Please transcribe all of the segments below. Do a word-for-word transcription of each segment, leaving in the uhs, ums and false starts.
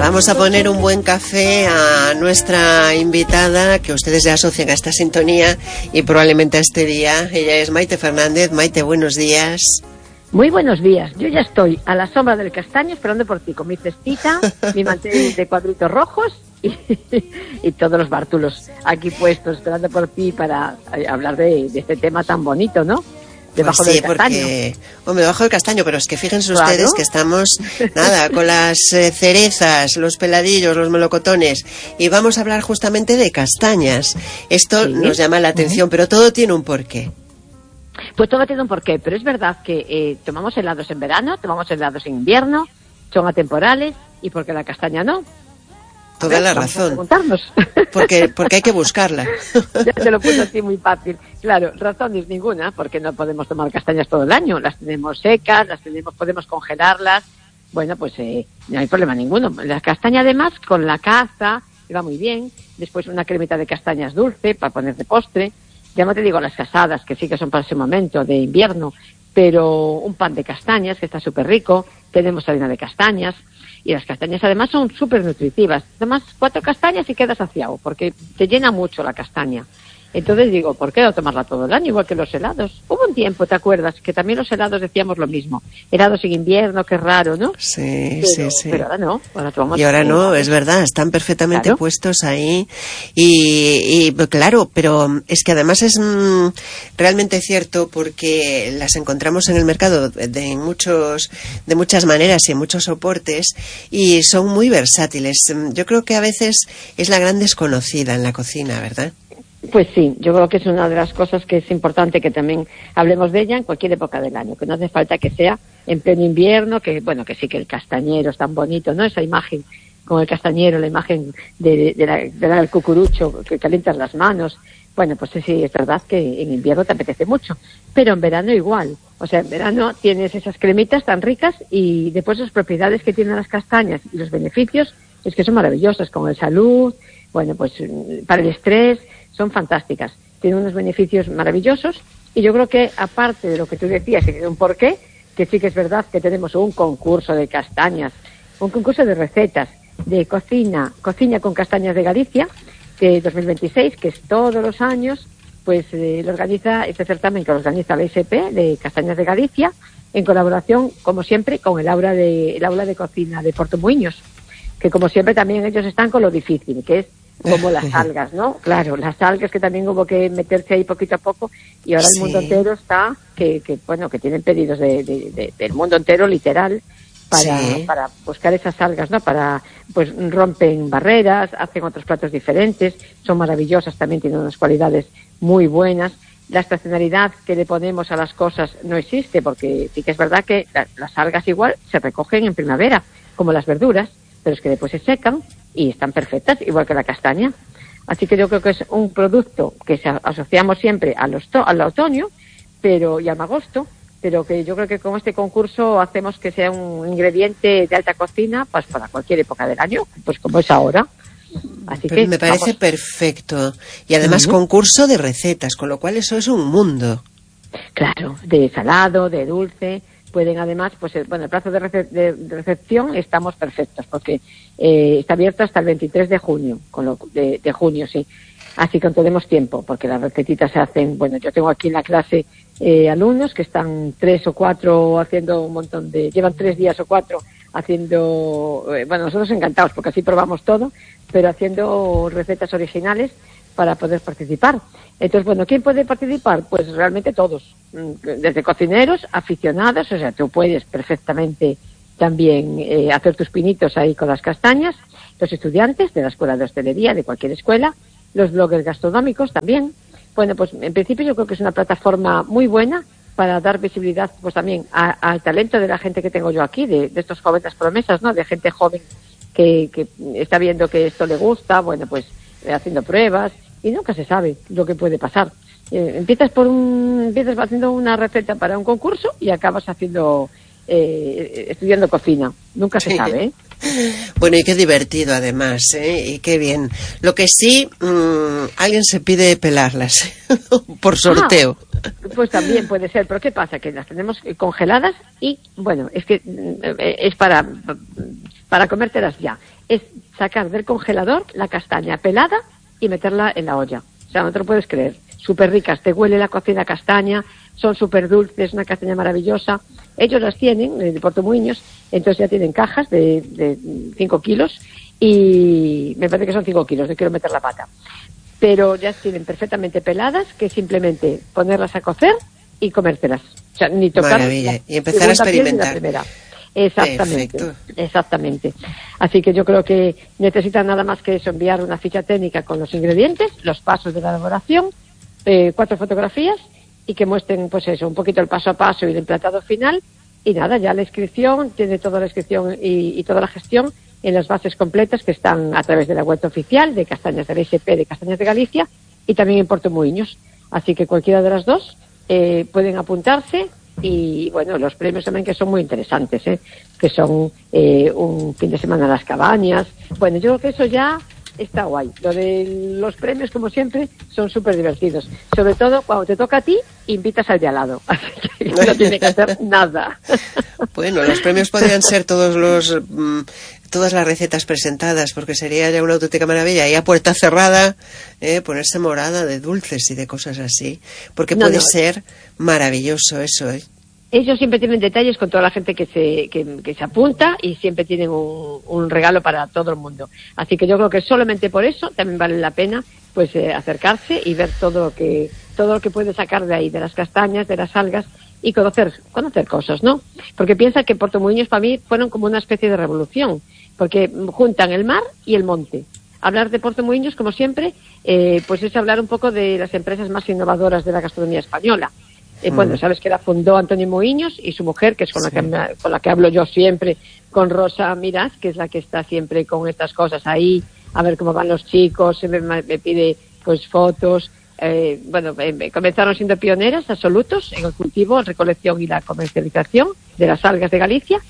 Vamos a poner un buen café a nuestra invitada, que ustedes ya asocian a esta sintonía y probablemente a este día. Ella es Maite Fernández. Maite, buenos días. Muy buenos días. Yo ya estoy a la sombra del castaño esperando por ti, con mi cestita, mi mantel de cuadritos rojos y, y todos los bártulos aquí puestos, esperando por ti para hablar de, de este tema tan bonito, ¿no? Debajo pues sí, del castaño. Porque, hombre, debajo del castaño, pero es que fíjense Claro. ustedes que estamos, nada, con las eh, cerezas, los peladillos, los melocotones, y vamos a hablar justamente de castañas. Esto sí. nos llama la atención, uh-huh. pero todo tiene un porqué. Pues todo tiene un porqué, pero es verdad que eh, tomamos helados en verano, tomamos helados en invierno, son atemporales, y porque la castaña no. Toda ver, la razón. Porque, porque hay que buscarla. Ya te lo puse así muy fácil. Claro, razones ninguna, porque no podemos tomar castañas todo el año. Las tenemos secas, las tenemos, podemos congelarlas. Bueno, pues eh, no hay problema ninguno. La castaña, además, con la caza, va muy bien. Después una cremita de castañas dulce para poner de postre. Ya no te digo las casadas, que sí que son para ese momento de invierno, pero un pan de castañas, que está súper rico. Tenemos harina de castañas. Y las castañas además son súper nutritivas. Además, cuatro castañas y quedas saciado, porque te llena mucho la castaña. Entonces digo, ¿por qué no tomarla todo el año? Igual que los helados. Hubo un tiempo, ¿te acuerdas? Que también los helados decíamos lo mismo. Helados en invierno, qué raro, ¿no? Sí, pero, sí, sí. Pero ahora no. Ahora tomamos y ahora no, helados. Es verdad, están perfectamente claro. puestos ahí. Y, y claro, pero es que además es mmm, realmente cierto, porque las encontramos en el mercado de, de muchos, de muchas maneras y en muchos soportes, y son muy versátiles. Yo creo que a veces es la gran desconocida en la cocina, ¿verdad? Pues sí, yo creo que es una de las cosas que es importante que también hablemos de ella en cualquier época del año, que no hace falta que sea en pleno invierno, que bueno, que sí que el castañero es tan bonito, ¿no? Esa imagen con el castañero, la imagen de, de la, de la, del cucurucho, que calientas las manos. Bueno, pues sí, es verdad que en invierno te apetece mucho, pero en verano igual. O sea, en verano tienes esas cremitas tan ricas y después las propiedades que tienen las castañas y los beneficios es que son maravillosas, con el salud, bueno, pues para el estrés, son fantásticas, tienen unos beneficios maravillosos y yo creo que aparte de lo que tú decías, que tiene un porqué, que sí que es verdad que tenemos un concurso de castañas, un concurso de recetas de cocina, cocina con castañas de Galicia de dos mil veintiséis, que es todos los años, pues eh, lo organiza este certamen que lo organiza la I S P de Castañas de Galicia, en colaboración, como siempre, con el aula de, el aula de cocina de Portomuiños, que como siempre también ellos están con lo difícil, que es como las algas, ¿no? Claro, las algas que también hubo que meterse ahí poquito a poco y ahora sí. El mundo entero está, que, que bueno, que tienen pedidos de, de, de, del mundo entero, literal, para, sí. para buscar esas algas, ¿no? Para, pues rompen barreras, hacen otros platos diferentes, son maravillosas, también tienen unas cualidades muy buenas. La estacionalidad que le ponemos a las cosas no existe, porque sí que es verdad que la, las algas igual se recogen en primavera, como las verduras, pero es que después se secan y están perfectas, igual que la castaña. Así que yo creo que es un producto que se asociamos siempre al, osto- al otoño pero y al agosto, pero que yo creo que con este concurso hacemos que sea un ingrediente de alta cocina pues para cualquier época del año, pues como es ahora. Así que me parece vamos. perfecto. Y además uh-huh. concurso de recetas, con lo cual eso es un mundo. Claro, de salado, de dulce. Pueden además, pues bueno, el plazo de, rece- de, de recepción estamos perfectos porque eh, está abierto hasta el veintitrés de junio, con lo, de, de junio, sí. Así que tenemos tiempo porque las recetitas se hacen, bueno, yo tengo aquí en la clase eh, alumnos que están tres o cuatro haciendo un montón de, llevan tres días o cuatro haciendo, eh, bueno, nosotros encantados porque así probamos todo, pero haciendo recetas originales para poder participar. Entonces, bueno, ¿quién puede participar? Pues realmente todos, desde cocineros, aficionados, o sea, tú puedes perfectamente también eh, hacer tus pinitos ahí con las castañas, los estudiantes de la escuela de hostelería, de cualquier escuela, los bloggers gastronómicos también. Bueno, pues en principio yo creo que es una plataforma muy buena para dar visibilidad pues también a, al talento de la gente que tengo yo aquí, de, de estos jóvenes promesas, ¿no? De gente joven que, que está viendo que esto le gusta, bueno, pues eh, haciendo pruebas, y nunca se sabe lo que puede pasar. Eh, empiezas por un, empiezas haciendo una receta para un concurso y acabas haciendo, eh, estudiando cocina. Nunca se sí. sabe, ¿eh? Bueno, y qué divertido además, ¿eh? Y qué bien. Lo que sí, mmm, alguien se pide pelarlas por sorteo. Ah, pues también puede ser, pero ¿qué pasa? Que las tenemos congeladas y, bueno, es que es para para comértelas ya. Es sacar del congelador la castaña pelada y meterla en la olla. O sea, no te lo puedes creer. Súper ricas, te huele la cocida castaña, son súper dulces, una castaña maravillosa. Ellos las tienen, de Portomuiños, entonces ya tienen cajas de cinco kilos y me parece que son cinco kilos, no quiero meter la pata. Pero ya tienen perfectamente peladas, que simplemente ponerlas a cocer y comértelas. O sea, ni tocar. Maravilla. Y empezar a experimentar. Exactamente, Perfecto. exactamente. Así que yo creo que necesitan nada más que eso, enviar una ficha técnica con los ingredientes, los pasos de la elaboración, eh, cuatro fotografías y que muestren, pues eso, un poquito el paso a paso y el emplatado final. Y nada, ya la inscripción, tiene toda la inscripción y, y toda la gestión en las bases completas que están a través de la web oficial de Castañas de la I S P de Castañas de Galicia y también en Portomuiños. Así que cualquiera de las dos eh, pueden apuntarse y, bueno, los premios también que son muy interesantes, ¿eh? Que son eh, un fin de semana a las cabañas. Bueno, yo creo que eso ya está guay. Lo de los premios, como siempre, son súper divertidos. Sobre todo cuando te toca a ti, invitas al de al lado. Así que no tiene que hacer nada. Bueno, los premios podrían ser todos los mmm, todas las recetas presentadas, porque sería ya una auténtica maravilla. Y a puerta cerrada, eh, ponerse morada de dulces y de cosas así. Porque no, puede no. ser maravilloso eso, ¿eh? Ellos siempre tienen detalles con toda la gente que se que, que se apunta y siempre tienen un, un regalo para todo el mundo. Así que yo creo que solamente por eso también vale la pena pues eh, acercarse y ver todo lo que todo lo que puede sacar de ahí, de las castañas, de las algas y conocer conocer cosas, ¿no? Porque piensa que Portomuiños para mí fueron como una especie de revolución, porque juntan el mar y el monte. Hablar de Portomuiños, como siempre, eh, pues es hablar un poco de las empresas más innovadoras de la gastronomía española. Eh, bueno, sabes que la fundó Antonio Muiños y su mujer, que es con, sí. la que con la que hablo yo siempre, con Rosa Miras, que es la que está siempre con estas cosas ahí, a ver cómo van los chicos, me, me pide pues fotos. Eh, bueno, eh, comenzaron siendo pioneras absolutos en el cultivo, recolección y la comercialización de las algas de Galicia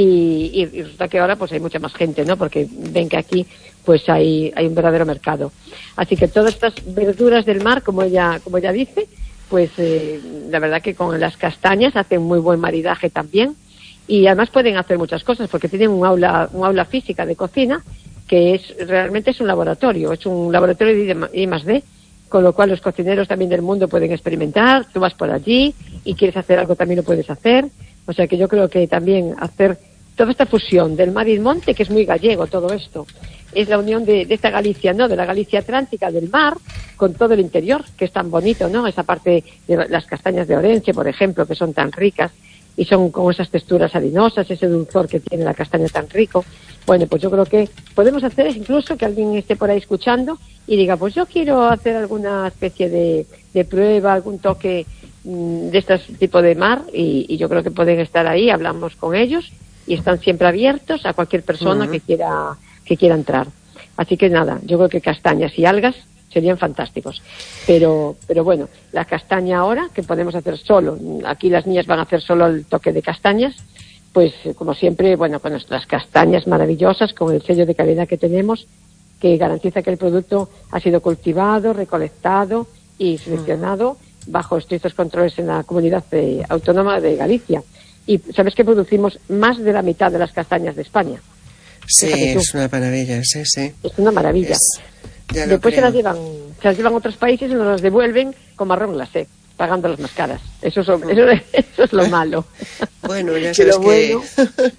y, y, y resulta que ahora pues hay mucha más gente, ¿no? Porque ven que aquí pues hay, hay un verdadero mercado. Así que todas estas verduras del mar, como ella, como ella dice, pues eh, la verdad que con las castañas hacen muy buen maridaje también y además pueden hacer muchas cosas porque tienen un aula un aula física de cocina que es realmente es un laboratorio, es un laboratorio de I más D, con lo cual los cocineros también del mundo pueden experimentar, tú vas por allí y quieres hacer algo también lo puedes hacer, o sea que yo creo que también hacer toda esta fusión del mar y el monte, que es muy gallego todo esto, es la unión de, de esta Galicia, ¿no? De la Galicia atlántica, del mar, con todo el interior, que es tan bonito, ¿no? Esa parte de las castañas de Orense, por ejemplo, que son tan ricas y son con esas texturas harinosas, ese dulzor que tiene la castaña tan rico. Bueno, pues yo creo que podemos hacer incluso que alguien esté por ahí escuchando y diga, pues yo quiero hacer alguna especie de, de prueba, algún toque mmm, de este tipo de mar y, y yo creo que pueden estar ahí, hablamos con ellos y están siempre abiertos a cualquier persona uh-huh. que quiera que quiera entrar. Así que nada, yo creo que castañas y algas serían fantásticos. Pero pero bueno, la castaña ahora, que podemos hacer solo, aquí las niñas van a hacer solo el toque de castañas, pues como siempre, bueno, con nuestras castañas maravillosas, con el sello de calidad que tenemos, que garantiza que el producto ha sido cultivado, recolectado y seleccionado mm. bajo estrictos controles en la comunidad de, autónoma de Galicia. Y sabes que producimos más de la mitad de las castañas de España. Sí, es una maravilla, sí, sí. Es una maravilla. Es, Después se las llevan, se las llevan a otros países y nos las devuelven con marrón glacé, pagando las más caras. Eso es, eso, eso es lo malo. Bueno, ya sabes lo que bueno,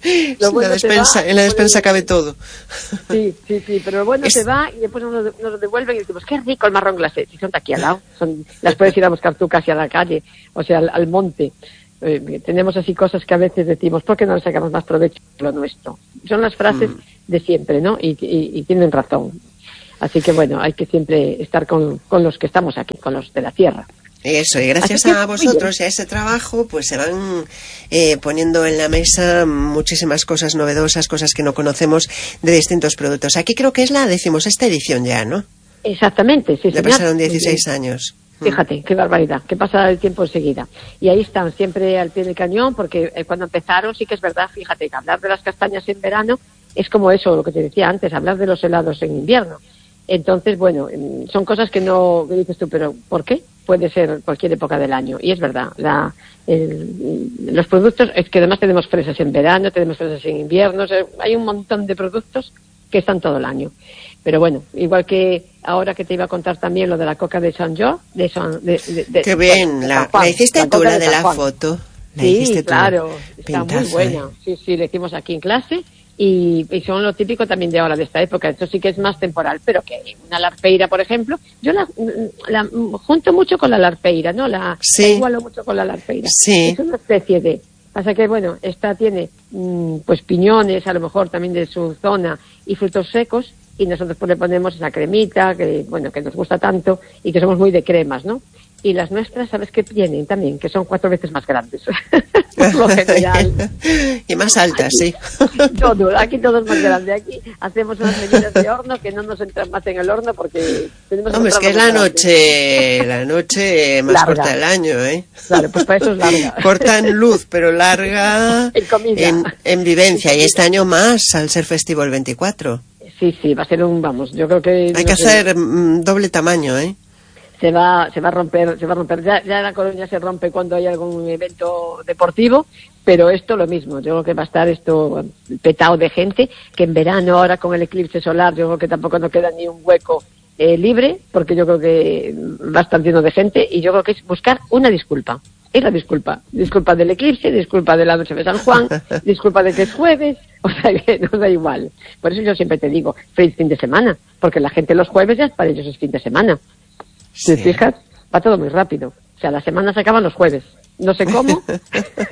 lo bueno la despensa, va, en la despensa el... cabe todo. Sí, sí, sí, pero lo bueno es... se va y después nos, nos lo devuelven y decimos, qué rico el marrón glacé. Si son de aquí al lado, son, las puedes ir a buscar tú casi a la calle, o sea, al, al monte. Eh, tenemos así cosas que a veces decimos, ¿por qué no le sacamos más provecho de lo nuestro? Son las frases mm. de siempre, ¿no? Y, y, y tienen razón. Así que bueno, hay que siempre estar con, con los que estamos aquí, con los de la tierra. Eso, y gracias a vosotros y a ese trabajo, pues se van eh, poniendo en la mesa muchísimas cosas novedosas, cosas que no conocemos de distintos productos. Aquí creo que es la decimosexta edición ya, ¿no? Exactamente, sí, ya pasaron dieciséis años. Fíjate, qué barbaridad, que pasa el tiempo enseguida. Y ahí están, siempre al pie del cañón, porque eh, cuando empezaron sí que es verdad, fíjate, que hablar de las castañas en verano es como eso, lo que te decía antes, hablar de los helados en invierno. Entonces, bueno, son cosas que no, que dices tú, pero ¿por qué? puede ser cualquier época del año. Y es verdad, la, el, los productos, es que además tenemos fresas en verano, tenemos fresas en invierno, o sea, hay un montón de productos que están todo el año. Pero bueno, igual que ahora que te iba a contar también lo de la coca de San Jo, de San... De, de, de, Qué bien, de la, la hiciste la tú, la de, de la foto. La sí, claro, está pintazo, muy buena. ¿Eh? Sí, sí, la hicimos aquí en clase. Y, y son lo típico también de ahora, de esta época. Esto sí que es más temporal, pero que una larpeira, por ejemplo, yo la, la junto mucho con la larpeira, ¿no? La, sí. la igualo mucho con la larpeira. Sí. Es una especie de... Pasa que, bueno, esta tiene mmm, pues piñones, a lo mejor también de su zona, y frutos secos, y nosotros pues le ponemos esa cremita, que bueno, que nos gusta tanto, y que somos muy de cremas, ¿no? Y las nuestras, ¿sabes qué tienen también? Que son cuatro veces más grandes. Por lo general. Y más altas, aquí, sí. Todo, aquí todo es más grande. Aquí hacemos unas medidas de horno que no nos entran más en el horno porque tenemos... Hombre, es que es la noche, la noche más larga. Corta del año, ¿eh? Claro, pues para eso es larga. Corta en luz, pero larga en comida. En, en vivencia. Y este año más, al ser festivo el veinticuatro. Sí, sí, va a ser un, vamos, yo creo que... Hay no que sé, hacer mm, doble tamaño, ¿eh? se va se va a romper, se va a romper. Ya, ya la Coruña se rompe cuando hay algún evento deportivo, pero esto lo mismo. Yo creo que va a estar esto petado de gente, que en verano ahora con el eclipse solar yo creo que tampoco nos queda ni un hueco eh, libre, porque yo creo que va a estar lleno de gente, y yo creo que es buscar una disculpa. Es la disculpa. Disculpa del eclipse, disculpa de la noche de San Juan, disculpa de que es jueves, o sea que nos da igual. Por eso yo siempre te digo, feliz fin de semana, porque la gente los jueves ya para ellos es fin de semana. Si te fijas, va todo muy rápido. O sea, las semanas acaban los jueves. No sé cómo. no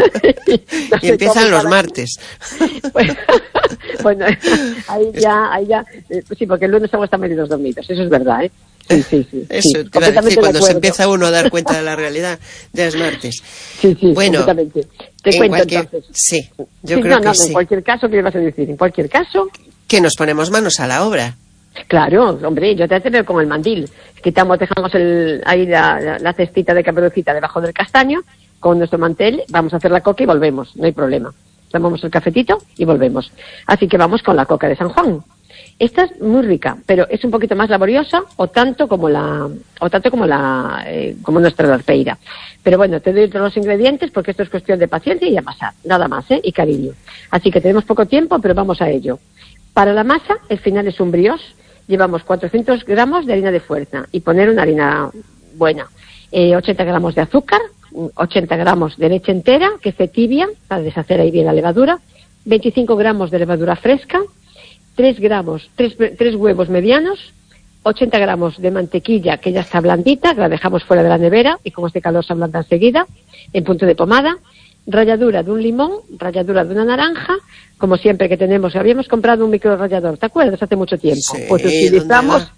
y sé empiezan cómo los para... martes. Bueno, bueno, ahí ya, ahí ya. Eh, sí, porque el lunes estamos tan medidos dormidos. Eso es verdad, ¿eh? Sí, sí, sí. Eso sí, te iba a decir, cuando se empieza uno a dar cuenta de la realidad, ya es martes. Sí, sí, bueno, completamente. Te cuento cualquier... entonces. Sí, yo sí, creo no, que no, sí. En cualquier caso, ¿qué ibas a decir? En cualquier caso... Que nos ponemos manos a la obra. Claro, hombre, yo te veo con el mandil. Quitamos, dejamos el, ahí la, la, la cestita de caperucita debajo del castaño, con nuestro mantel, vamos a hacer la coca y volvemos, no hay problema. Tomamos el cafetito y volvemos. Así que vamos con la coca de San Juan. Esta es muy rica, pero es un poquito más laboriosa, o tanto como la, o tanto como la, eh, como nuestra larpeira. Pero bueno, te doy todos los ingredientes porque esto es cuestión de paciencia y a pasar, nada más, ¿eh? Y cariño. Así que tenemos poco tiempo, pero vamos a ello. Para la masa, el final es un brioche. Llevamos cuatrocientos gramos de harina de fuerza y poner una harina buena. Eh, ochenta gramos de azúcar, ochenta gramos de leche entera, que esté tibia, para deshacer ahí bien la levadura, veinticinco gramos de levadura fresca, tres gramos, tres, tres huevos medianos, ochenta gramos de mantequilla que ya está blandita, que la dejamos fuera de la nevera y con este calor se ablanda enseguida, en punto de pomada, ralladura de un limón, ralladura de una naranja, como siempre que tenemos, habíamos comprado un micro rallador, ¿te acuerdas? Hace mucho tiempo. Sí, pues utilizamos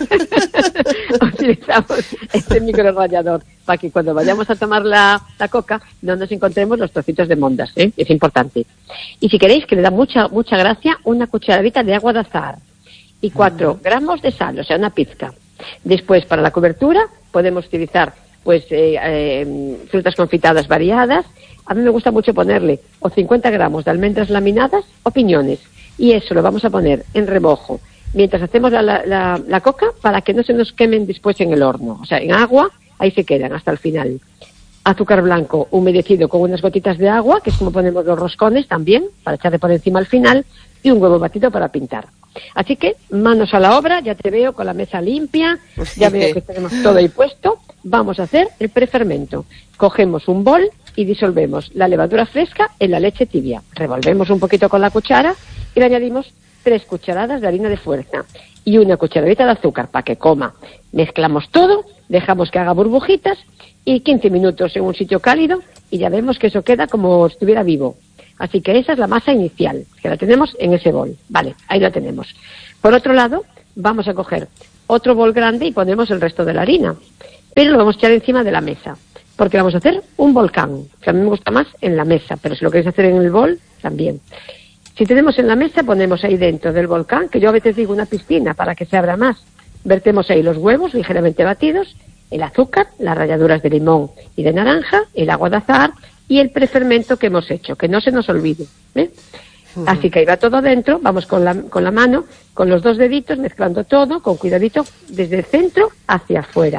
utilizamos este micro rallador para que cuando vayamos a tomar la, la coca no nos encontremos los trocitos de mondas, ¿eh? Es importante. Y si queréis, que le da mucha mucha gracia, una cucharadita de agua de azahar y cuatro uh-huh. gramos de sal, o sea, una pizca. Después, para la cobertura, podemos utilizar pues eh, eh, frutas confitadas variadas. A mí me gusta mucho ponerle o cincuenta gramos de almendras laminadas o piñones. Y eso lo vamos a poner en remojo mientras hacemos la, la, la, la coca, para que no se nos quemen después en el horno. O sea, en agua, ahí se quedan hasta el final. Azúcar blanco humedecido con unas gotitas de agua, que es como ponemos los roscones también, para echarle por encima al final, y un huevo batido para pintar. Así que, manos a la obra, ya te veo con la mesa limpia, ya veo que tenemos todo ahí puesto. Vamos a hacer el prefermento. Cogemos un bol y disolvemos la levadura fresca en la leche tibia. Revolvemos un poquito con la cuchara y le añadimos tres cucharadas de harina de fuerza y una cucharadita de azúcar para que coma. Mezclamos todo, dejamos que haga burbujitas y quince minutos en un sitio cálido y ya vemos que eso queda como si estuviera vivo. Así que esa es la masa inicial, que la tenemos en ese bol. Vale, ahí la tenemos. Por otro lado, vamos a coger otro bol grande y ponemos el resto de la harina, pero lo vamos a echar encima de la mesa, porque vamos a hacer un volcán, que a mí me gusta más en la mesa, pero si lo queréis hacer en el bol, también. Si tenemos en la mesa, ponemos ahí dentro del volcán, que yo a veces digo una piscina para que se abra más, vertemos ahí los huevos ligeramente batidos, el azúcar, las ralladuras de limón y de naranja, el agua de azahar y el prefermento que hemos hecho, que no se nos olvide, ¿eh? Uh-huh. Así que ahí va todo dentro, vamos con la, con la mano, con los dos deditos, mezclando todo, con cuidadito, desde el centro hacia afuera.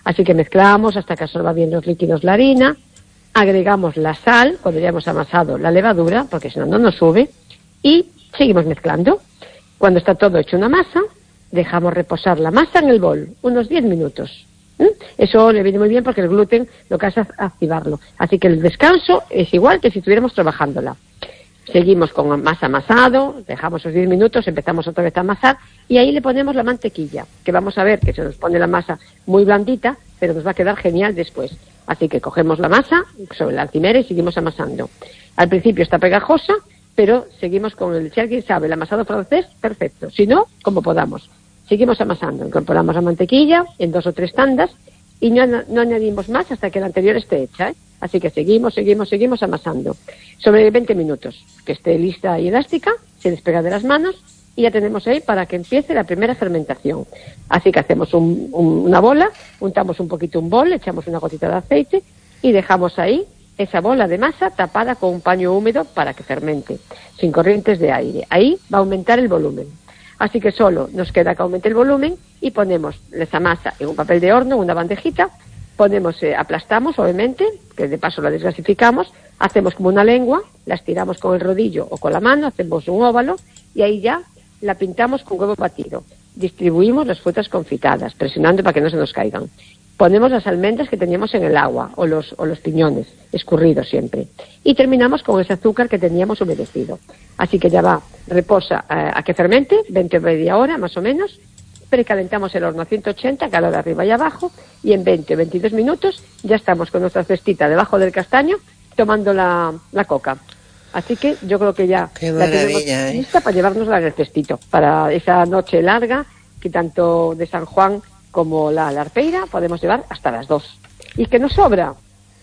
Así que mezclamos hasta que absorba bien los líquidos la harina, agregamos la sal cuando ya hemos amasado la levadura, porque si no, no nos sube, y seguimos mezclando. Cuando está todo hecho una masa, dejamos reposar la masa en el bol unos diez minutos. ¿Mm? Eso le viene muy bien porque el gluten lo que hace es activarlo. Así que el descanso es igual que si estuviéramos trabajándola. Seguimos con masa amasado, dejamos esos diez minutos, empezamos otra vez a amasar y ahí le ponemos la mantequilla, que vamos a ver que se nos pone la masa muy blandita, pero nos va a quedar genial después. Así que cogemos la masa sobre la altimera y seguimos amasando. Al principio está pegajosa, pero seguimos con el, si alguien sabe, el amasado francés, perfecto. Si no, como podamos. Seguimos amasando, incorporamos la mantequilla en dos o tres tandas y no, no añadimos más hasta que la anterior esté hecha, ¿eh? Así que seguimos, seguimos, seguimos amasando. Sobre veinte minutos, que esté lista y elástica, se despega de las manos y ya tenemos ahí para que empiece la primera fermentación. Así que hacemos un, un, una bola, untamos un poquito un bol, echamos una gotita de aceite y dejamos ahí esa bola de masa tapada con un paño húmedo para que fermente, sin corrientes de aire. Ahí va a aumentar el volumen. Así que solo nos queda que aumente el volumen y ponemos esa masa en un papel de horno, una bandejita, ponemos, eh, aplastamos obviamente, que de paso la desgasificamos, hacemos como una lengua, la estiramos con el rodillo o con la mano, hacemos un óvalo y ahí ya la pintamos con huevo batido. Distribuimos las frutas confitadas, presionando para que no se nos caigan. Ponemos las almendras que teníamos en el agua o los, o los piñones, escurridos siempre. Y terminamos con ese azúcar que teníamos humedecido. Así que ya va, reposa eh, a que fermente, veinte o media hora más o menos. Precalentamos el horno a ciento ochenta, calor arriba y abajo, y en veinte o veintidós minutos ya estamos con nuestra cestita debajo del castaño tomando la, la coca. Así que yo creo que ya Qué la tenemos ¿eh? lista para llevárnosla en el cestito, para esa noche larga que tanto de San Juan como la larpeira podemos llevar hasta las dos. Y que nos sobra.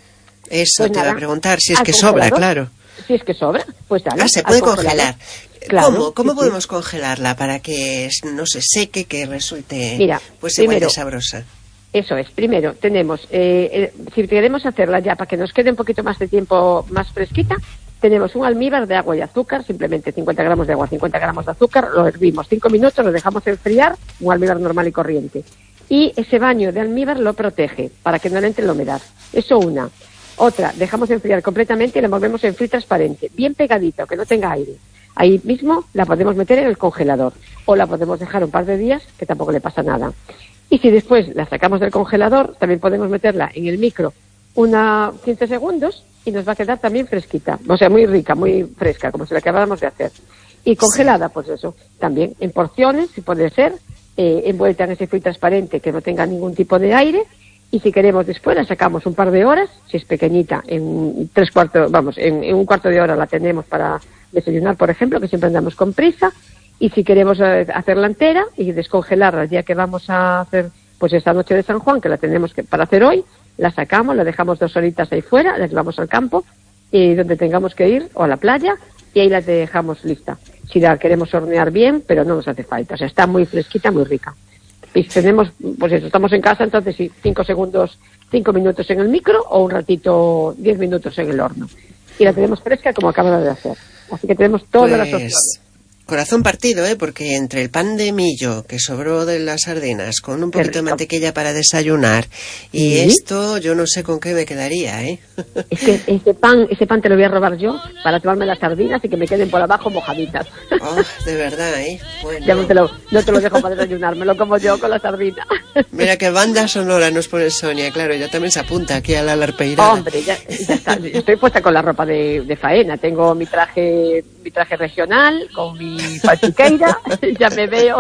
Eso pues te nada, iba a preguntar, si es que sobra, claro. Si es que sobra, pues dale. Ah, se puede congelar. Claro, ¿Cómo, cómo sí, podemos sí. congelarla para que no se seque, que resulte Mira, pues igual primero, de sabrosa? Eso es, primero tenemos, eh, eh, si queremos hacerla ya para que nos quede un poquito más de tiempo más fresquita, tenemos un almíbar de agua y azúcar, simplemente cincuenta gramos de agua, cincuenta gramos de azúcar, lo hervimos cinco minutos, lo dejamos enfriar, un almíbar normal y corriente. Y ese baño de almíbar lo protege para que no le entre la humedad. Eso una. Otra, dejamos enfriar completamente y la movemos en film transparente, bien pegadito, que no tenga aire. Ahí mismo la podemos meter en el congelador o la podemos dejar un par de días, que tampoco le pasa nada. Y si después la sacamos del congelador, también podemos meterla en el micro una quince segundos y nos va a quedar también fresquita, o sea, muy rica, muy fresca, como si la acabáramos de hacer. Y congelada, pues eso, también en porciones, si puede ser, eh, envuelta en ese film transparente que no tenga ningún tipo de aire. Y si queremos después la sacamos un par de horas, si es pequeñita, en tres cuartos, vamos, en, en un cuarto de hora la tenemos para desayunar, por ejemplo, que siempre andamos con prisa. Y si queremos eh, hacerla entera y descongelarla el día que vamos a hacer, pues esta noche de San Juan, que la tenemos que para hacer hoy, la sacamos, la dejamos dos horitas ahí fuera, la llevamos al campo y donde tengamos que ir, o a la playa, y ahí la dejamos lista. Si la queremos hornear bien, pero no nos hace falta, o sea, está muy fresquita, muy rica. Y tenemos, pues eso, estamos en casa, entonces sí, cinco segundos, cinco minutos en el micro o un ratito, diez minutos en el horno. Y la tenemos fresca como acabamos de hacer. Así que tenemos todas pues, las opciones. Corazón partido, ¿eh? Porque entre el pan de millo que sobró de las sardinas, con un poquito de mantequilla para desayunar, y ¿sí? Esto, yo no sé con qué me quedaría, ¿eh? Es que ese pan, ese pan te lo voy a robar yo para tomarme las sardinas y que me queden por abajo mojaditas. Oh, de verdad, ¿eh? Bueno. Ya no te, lo, no te lo dejo para desayunar, me lo como yo con la sardina. Mira qué banda sonora nos pone Sonia, claro, ya también se apunta aquí a la larpeirada. Hombre, ya, ya está, yo estoy puesta con la ropa de, de faena, tengo mi traje, mi traje regional, con mi falchiqueira, ya me veo,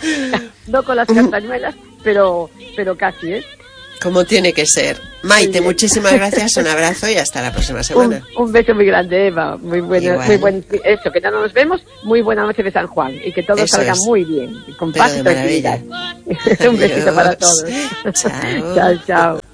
no con las castañuelas, pero, pero casi, ¿eh? Como tiene que ser. Maite, muchísimas gracias, un abrazo y hasta la próxima semana. Un, un beso muy grande, Eva, muy buena, muy buen, eso, que ya no nos vemos, muy buena noche de San Juan y que todo eso salga es. Muy bien, con paz y tranquilidad. Un besito para todos. Chao. Chao, chao.